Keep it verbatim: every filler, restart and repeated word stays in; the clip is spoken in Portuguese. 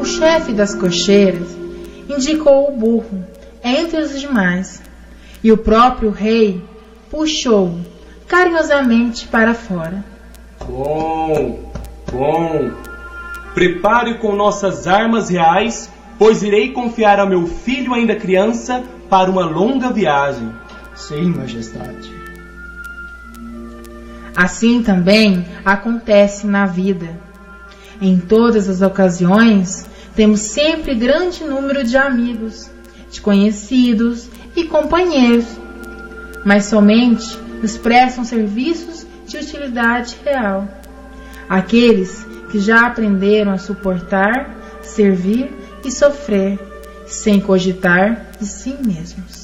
o chefe das cocheiras indicou o burro entre os demais, e o próprio rei puxou-o carinhosamente para fora. Bom, bom, prepare com nossas armas reais, pois irei confiar ao meu filho ainda criança para uma longa viagem. Sim, majestade. Assim também acontece na vida. Em todas as ocasiões, temos sempre grande número de amigos, de conhecidos e companheiros, mas somente nos prestam serviços de utilidade real. Aqueles que já aprenderam a suportar, servir e sofrer, sem cogitar de si mesmos.